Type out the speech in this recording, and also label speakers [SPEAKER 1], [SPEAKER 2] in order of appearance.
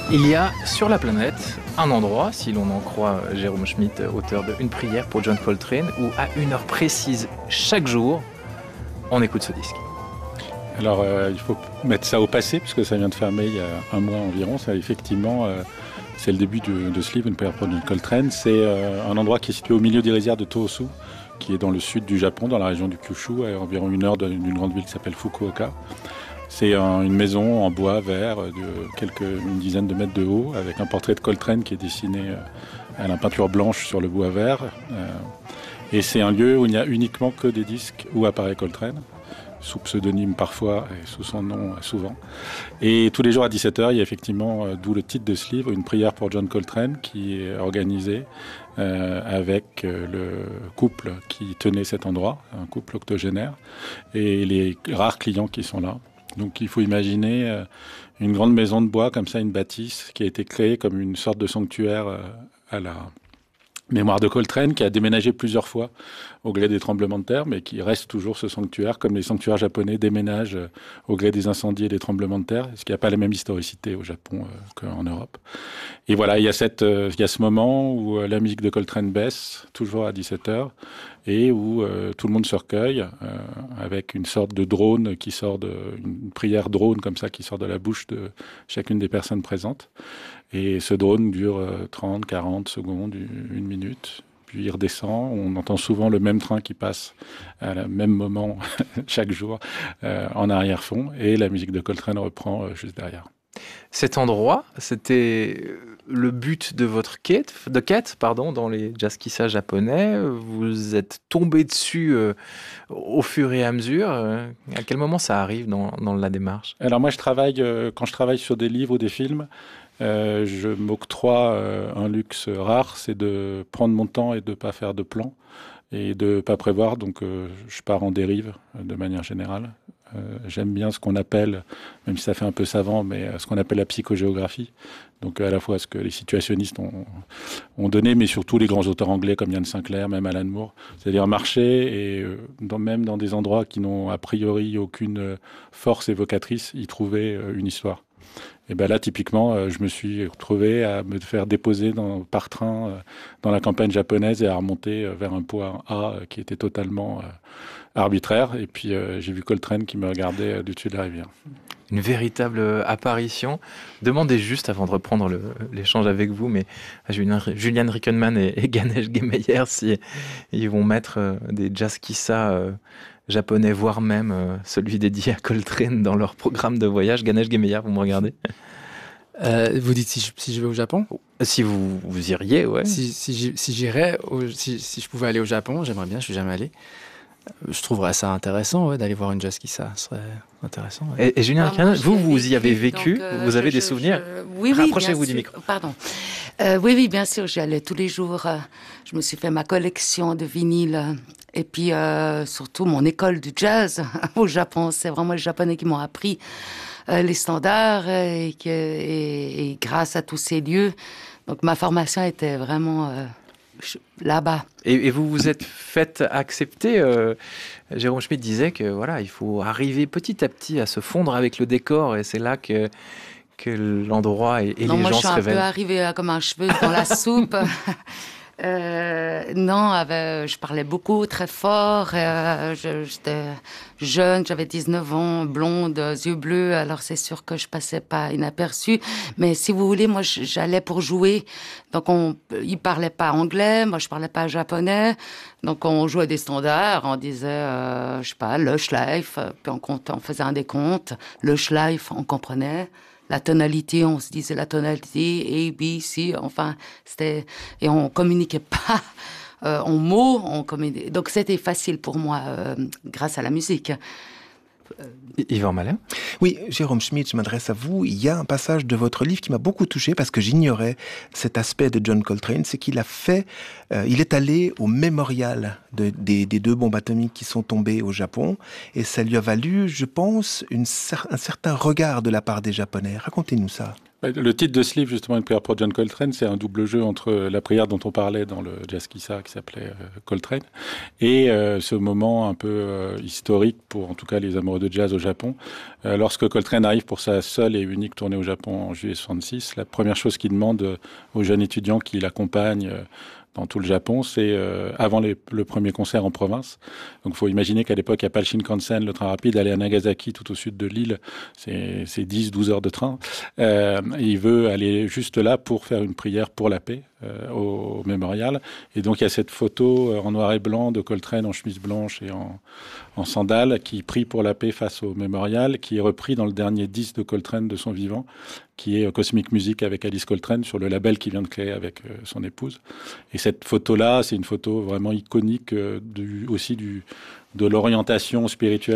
[SPEAKER 1] Il y a sur la planète un endroit, si l'on en croit Jérôme Schmitt, auteur de Une prière pour John Coltrane, où à une heure précise chaque jour, on écoute ce disque.
[SPEAKER 2] Alors il faut mettre ça au passé, puisque ça vient de fermer il y a un mois environ. Ça, effectivement, c'est le début de ce livre, Une prière pour John Coltrane. C'est un endroit qui est situé au milieu des rizières de Tohosu, qui est dans le sud du Japon, dans la région du Kyushu, à environ une heure d'une grande ville qui s'appelle Fukuoka. C'est une maison en bois vert une dizaine de mètres de haut, avec un portrait de Coltrane qui est dessiné à la peinture blanche sur le bois vert. Et c'est un lieu où il n'y a uniquement que des disques où apparaît Coltrane, sous pseudonyme parfois et sous son nom souvent. Et tous les jours à 17h, il y a effectivement, d'où le titre de ce livre, Une prière pour John Coltrane, qui est organisée avec le couple qui tenait cet endroit, un couple octogénaire, et les rares clients qui sont là. Donc il faut imaginer une grande maison de bois, comme ça, une bâtisse, qui a été créée comme une sorte de sanctuaire à la mémoire de Coltrane, qui a déménagé plusieurs fois au gré des tremblements de terre, mais qui reste toujours ce sanctuaire, comme les sanctuaires japonais déménagent au gré des incendies et des tremblements de terre, ce qui n'a pas la même historicité au Japon qu'en Europe. Et voilà, il y a ce moment où la musique de Coltrane baisse, toujours à 17h, et où tout le monde se recueille avec une sorte de drone une prière drone comme ça qui sort de la bouche de chacune des personnes présentes. Et ce drone dure 30, 40 secondes, une minute. Puis il redescend. On entend souvent le même train qui passe à le même moment chaque jour en arrière-fond. Et la musique de Coltrane reprend juste derrière.
[SPEAKER 1] Cet endroit, c'était le but de votre quête dans les jazzkissa japonais. Vous êtes tombé dessus au fur et à mesure. À quel moment ça arrive dans la démarche ?
[SPEAKER 2] Alors moi, quand je travaille sur des livres ou des films, je m'octroie un luxe rare, c'est de prendre mon temps et de ne pas faire de plan et de ne pas prévoir. Donc je pars en dérive de manière générale. J'aime bien ce qu'on appelle, même si ça fait un peu savant, mais ce qu'on appelle la psychogéographie. Donc à la fois ce que les situationnistes ont donné, mais surtout les grands auteurs anglais comme Ian Sinclair, même Alan Moore. C'est-à-dire marcher et même dans des endroits qui n'ont a priori aucune force évocatrice, y trouver une histoire. Et ben là, typiquement, je me suis retrouvé à me faire déposer par train dans la campagne japonaise et à remonter vers un point A qui était totalement arbitraire. Et puis, j'ai vu Coltrane qui me regardait du dessus de la rivière.
[SPEAKER 1] Une véritable apparition. Demandez juste, avant de reprendre l'échange avec vous, mais à Julian Rickenmann et Ganesh Gemeyer si ils vont mettre des jazzkissa japonais, voire même celui dédié à Coltrane dans leur programme de voyage. Ganesh Gemeyer, vous me regardez ?
[SPEAKER 3] Vous dites si je vais au Japon ?
[SPEAKER 1] Si vous iriez, ouais.
[SPEAKER 3] Si j'irais, si je pouvais aller au Japon, j'aimerais bien, je suis jamais allé. Je trouverais ça intéressant d'aller voir une jazzkissa, ce serait intéressant. Ouais.
[SPEAKER 1] Et Julien Rickenmann, vous y avez vécu, vous avez des souvenirs ?
[SPEAKER 4] Oui,
[SPEAKER 1] rapprochez-vous du micro.
[SPEAKER 4] Pardon. Oui, bien sûr, j'y allais tous les jours. Je me suis fait ma collection de vinyles. Et puis, surtout, mon école du jazz au Japon. C'est vraiment les Japonais qui m'ont appris les standards. Et grâce à tous ces lieux, donc ma formation était vraiment là-bas.
[SPEAKER 1] Et vous vous êtes fait accepter. Jérôme Schmitt disait que voilà, il faut arriver petit à petit à se fondre avec le décor. Et c'est là que l'endroit et les gens se révèlent.
[SPEAKER 4] Non, moi, je suis un peu arrivée comme un cheveu dans la soupe. Je parlais beaucoup, très fort. J'étais jeune, j'avais 19 ans, blonde, yeux bleus. Alors, c'est sûr que je passais pas inaperçue. Mais si vous voulez, moi, j'allais pour jouer. Donc, ils parlaient pas anglais. Moi, je parlais pas japonais. Donc, on jouait des standards. On disait, je sais pas, le Schleif. Puis, on faisait un décompte. Le Schleif, on comprenait. La tonalité, on se disait la tonalité, A, B, C, enfin, c'était... Et on communiquait pas en mots, donc c'était facile pour moi, grâce à la musique.
[SPEAKER 1] Yvan Malin.
[SPEAKER 5] Oui, Jérôme Schmitt, je m'adresse à vous. Il y a un passage de votre livre qui m'a beaucoup touché parce que j'ignorais cet aspect de John Coltrane, c'est qu'il il est allé au mémorial des deux bombes atomiques qui sont tombées au Japon et ça lui a valu, je pense, un certain regard de la part des Japonais. Racontez-nous ça.
[SPEAKER 2] Le titre de ce livre, justement, Une prière pour John Coltrane, c'est un double jeu entre la prière dont on parlait dans le Jazz Kissa qui s'appelait Coltrane et ce moment un peu historique pour en tout cas les amoureux de jazz au Japon. Lorsque Coltrane arrive pour sa seule et unique tournée au Japon en juillet 66, la première chose qu'il demande aux jeunes étudiants qui l'accompagnent dans tout le Japon, c'est avant le premier concert en province. Donc il faut imaginer qu'à l'époque, il n'y a pas le Shinkansen, le train rapide, aller à Nagasaki, tout au sud de l'île, c'est 10-12 heures de train. Il veut aller juste là pour faire une prière pour la paix au mémorial. Et donc il y a cette photo en noir et blanc de Coltrane en chemise blanche et en sandales qui prie pour la paix face au mémorial, qui est repris dans le dernier disque de Coltrane de son vivant, qui est Cosmic Music avec Alice Coltrane sur le label qu'il vient de créer avec son épouse. Et cette photo-là, c'est une photo vraiment iconique de l'orientation spirituelle